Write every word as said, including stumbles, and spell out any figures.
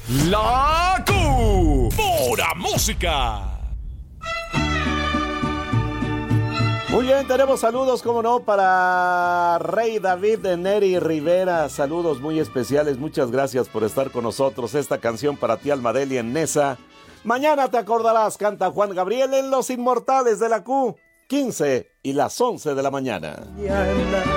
La Q. Pura música. Muy bien, tenemos saludos, como no, para Rey David de Neri Rivera. Saludos muy especiales, muchas gracias por estar con nosotros. Esta canción para ti, Almadeli en Nesa. Mañana te acordarás, canta Juan Gabriel en Los Inmortales de la Q. quince y las once de la mañana.